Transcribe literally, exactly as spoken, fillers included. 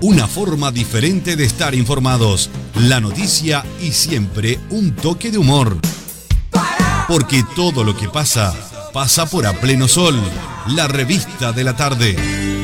Una forma diferente de estar informados. La noticia y siempre un toque de humor. Porque todo lo que pasa, pasa por A Pleno Sol, la revista de la tarde.